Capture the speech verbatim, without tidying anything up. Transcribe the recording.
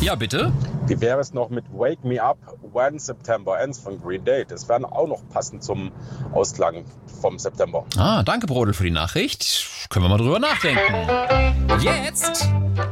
Ja, bitte? Wie wäre es noch mit Wake Me Up When September Ends von Green Day? Das wäre auch noch passend zum Ausklang vom September. Ah, danke, Brodel, für die Nachricht. Können wir mal drüber nachdenken. Jetzt